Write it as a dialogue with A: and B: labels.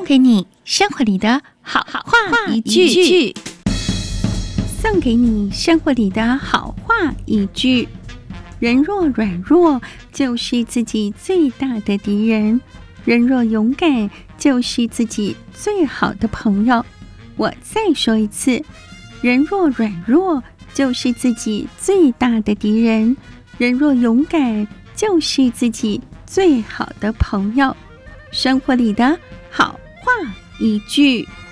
A: 给你生活里的好话一句，送给你生活里的好话一句。人若软弱，就是自己最大的敌人；人若勇敢，就是自己最好的朋友。我再说一次，人若软弱，就是自己最大的敌人；人若勇敢，就是自己最好的朋友。生活里的好话一句。